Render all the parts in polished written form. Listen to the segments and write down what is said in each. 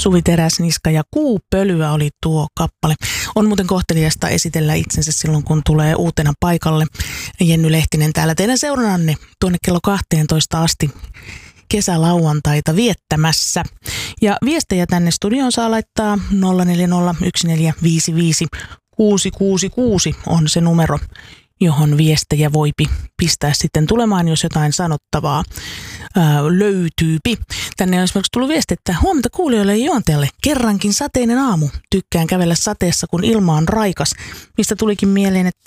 Suvi Teräsniska ja Kuupölyä oli tuo kappale. On muuten kohteliasta esitellä itsensä silloin, kun tulee uutena paikalle. Jenny Lehtinen täällä teidän seurannanne tuonne kello 12 asti kesälauantaita viettämässä. Ja viestejä tänne studioon saa laittaa 0401455666 on se numero, johon viestejä voipi pistää sitten tulemaan, jos jotain sanottavaa löytyypi. Tänne on esimerkiksi tullut viesti, että huomenta kuulijoille ja juontajalle. Kerrankin sateinen aamu. Tykkään kävellä sateessa, kun ilma on raikas. Mistä tulikin mieleen, että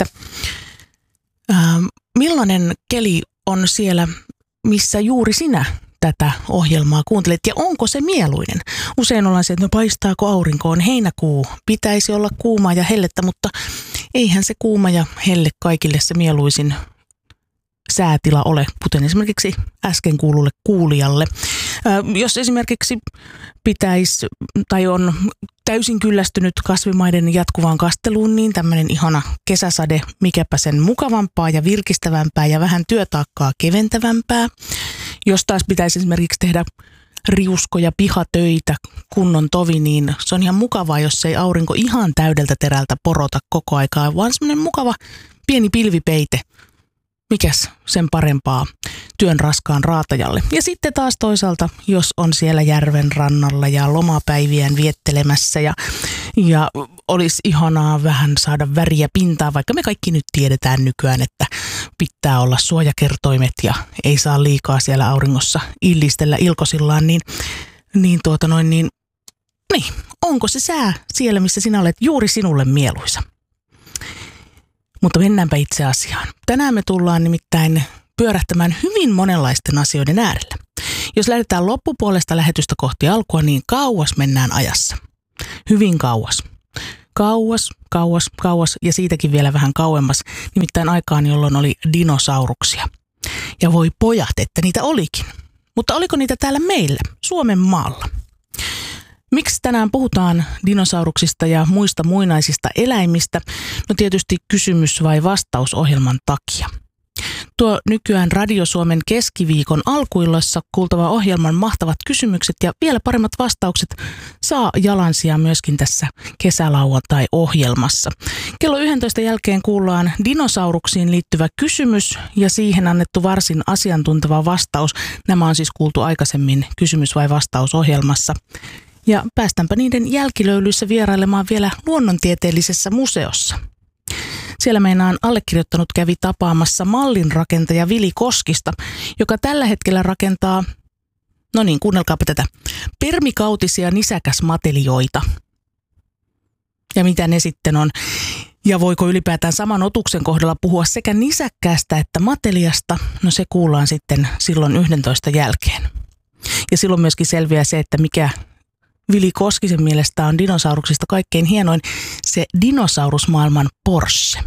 millainen keli on siellä, missä juuri sinä tätä ohjelmaa kuuntelet, ja onko se mieluinen? Usein ollaan se, että no paistaako aurinko, on heinäkuu, pitäisi olla kuumaa ja hellettä, mutta eihän se kuuma ja helle kaikille se mieluisin säätila ole, kuten esimerkiksi äsken kuululle kuulijalle. Jos esimerkiksi pitäisi tai on täysin kyllästynyt kasvimaiden jatkuvaan kasteluun, niin tämmöinen ihana kesäsade, mikäpä sen mukavampaa ja virkistävämpää ja vähän työtaakkaa keventävämpää. Jos taas pitäisi esimerkiksi tehdä riuskoja pihatöitä kunnon tovi, niin se on ihan mukavaa, jos ei aurinko ihan täydeltä terältä porota koko aikaa, vaan semmoinen mukava pieni pilvipeite. Mikäs sen parempaa työn raskaan raatajalle. Ja sitten taas toisaalta, jos on siellä järven rannalla ja lomapäiviään viettelemässä ja olisi ihanaa vähän saada väriä pintaan, vaikka me kaikki nyt tiedetään nykyään, että pitää olla suojakertoimet ja ei saa liikaa siellä auringossa illistellä ilkosillaan, niin onko se sää siellä, missä sinä olet juuri sinulle mieluisa? Mutta mennäänpä itse asiaan. Tänään me tullaan nimittäin pyörähtämään hyvin monenlaisten asioiden äärellä. Jos lähdetään loppupuolesta lähetystä kohti alkua, niin kauas mennään ajassa. Hyvin kauas. Kauas ja siitäkin vielä vähän kauemmas. Nimittäin aikaan, jolloin oli dinosauruksia. Ja voi pojat, että niitä olikin. Mutta oliko niitä täällä meillä, Suomen maalla? Miksi tänään puhutaan dinosauruksista ja muista muinaisista eläimistä? No tietysti kysymys vai vastaus ohjelman takia. Tuo nykyään Radio Suomen keskiviikon alkuilloissa kuultava ohjelman mahtavat kysymykset ja vielä paremmat vastaukset saa jalansijaa myöskin tässä kesälauantai-ohjelmassa. Kello 11 jälkeen kuullaan dinosauruksiin liittyvä kysymys ja siihen annettu varsin asiantunteva vastaus. Nämä on siis kuultu aikaisemmin kysymys vai vastaus ohjelmassa. Ja päästäänpä niiden jälkilöylyissä vierailemaan vielä luonnontieteellisessä museossa. Siellä meinaan allekirjoittanut kävi tapaamassa mallinrakentaja Vili Koskista, joka tällä hetkellä rakentaa, no niin, kuunnelkaapa tätä, permikautisia nisäkäsmatelioita. Ja mitä ne sitten on? Ja voiko ylipäätään saman otuksen kohdalla puhua sekä nisäkkäästä että mateliasta? No se kuullaan sitten silloin 11 jälkeen. Ja silloin myöskin selviää se, että mikä Vili Koskisen mielestä on dinosauruksista kaikkein hienoin, se dinosaurusmaailman Porsche.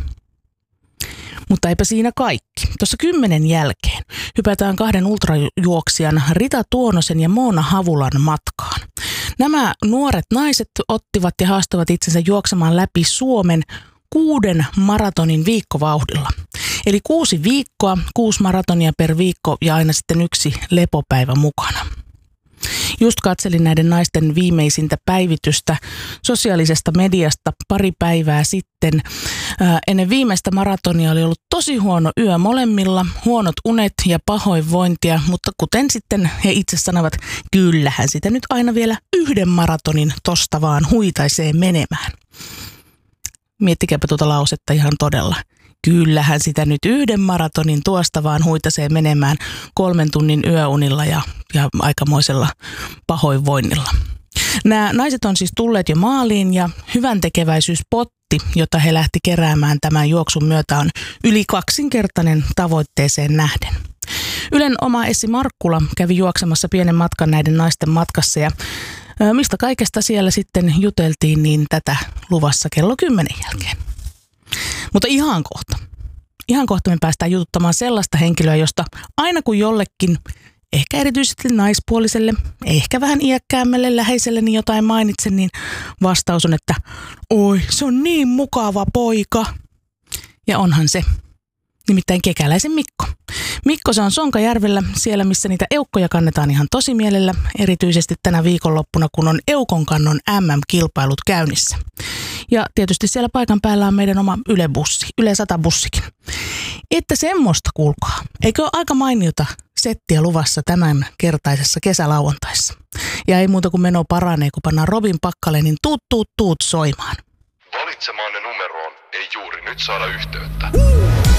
Mutta eipä siinä kaikki. Tuossa 10 jälkeen hypätään 2 ultrajuoksijan Rita Tuonosen ja Moona Havulan matkaan. Nämä nuoret naiset ottivat ja haastoivat itsensä juoksemaan läpi Suomen 6 maratonin viikkovauhdilla. Eli 6 viikkoa, 6 maratonia per viikko ja aina sitten 1 lepopäivä mukana. Just katselin näiden naisten viimeisintä päivitystä sosiaalisesta mediasta pari päivää sitten. Ennen viimeistä maratonia oli ollut tosi huono yö molemmilla, huonot unet ja pahoinvointia, mutta kuten sitten he itse sanovat, kyllähän sitä nyt aina vielä 1 maratonin tosta vaan huitaisee menemään. Miettikääpä tuota lausetta ihan todella. Kyllähän sitä nyt 1 maratonin tuosta vaan huitasee menemään 3 tunnin yöunilla ja aikamoisella pahoinvoinnilla. Nämä naiset on siis tulleet jo maaliin ja hyväntekeväisyyspotti, jota he lähti keräämään tämän juoksun myötä, on yli 2-kertainen tavoitteeseen nähden. Ylen oma Essi Markkula kävi juoksemassa pienen matkan näiden naisten matkassa ja mistä kaikesta siellä sitten juteltiin, niin tätä luvassa kello 10 jälkeen. Mutta ihan kohta me päästään jututtamaan sellaista henkilöä, josta aina kun jollekin, ehkä erityisesti naispuoliselle, ehkä vähän iäkkäämmälle läheiselle niin jotain mainitsen, niin vastaus on, että oi, se on niin mukava poika. Ja onhan se. nimittäin Kekäläisen Mikko. Mikko se on Sonkajärvellä, siellä missä niitä eukkoja kannetaan ihan tosimielellä, erityisesti tänä viikonloppuna, kun on eukonkannon MM-kilpailut käynnissä. Ja tietysti siellä paikan päällä on meidän oma Yle-bussi, Yle 100-bussikin. Että semmoista kuulkaa. Eikö ole aika mainiota settiä luvassa tämän kertaisessa kesälauantaissa? Ja ei muuta kuin meno paranee, kun pannaan Robin Pakkalenin tuut soimaan. Valitsemaanne numeroon ei juuri nyt saada yhteyttä.